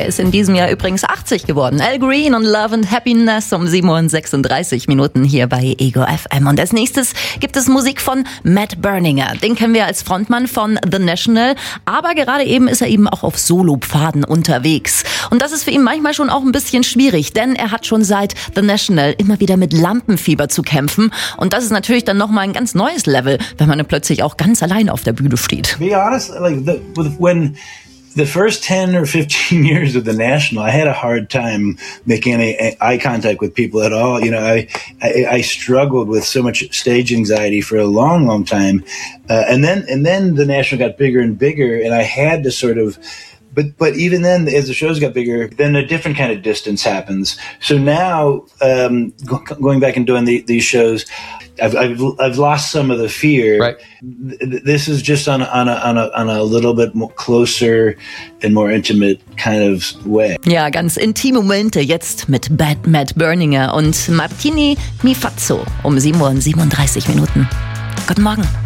Er ist in diesem Jahr übrigens 80 geworden. Al Green und Love and Happiness um 7:36 hier bei Ego FM. Und als nächstes gibt es Musik von Matt Berninger. Den kennen wir als Frontmann von The National. Aber gerade eben ist er eben auch auf Solopfaden unterwegs. Und das ist für ihn manchmal schon auch ein bisschen schwierig, denn er hat schon seit The National immer wieder mit Lampenfieber zu kämpfen. Und das ist natürlich dann nochmal ein ganz neues Level, wenn man dann plötzlich auch ganz allein auf der Bühne steht. Be honest, when the first 10 or 15 years of The National, I had a hard time making any eye contact with people at all. You know, I struggled with so much stage anxiety for a long, long time. And then The National got bigger and bigger, and I had to sort of, but even then, as the shows got bigger, then a different kind of distance happens. So now, going back and doing these shows, I've lost some of the fear. Right. This is just on a little bit more closer and more intimate kind of way. Ja, ganz intime Momente jetzt mit Matt Berninger und Martini Mi Fazzo um 7:37 Guten Morgen.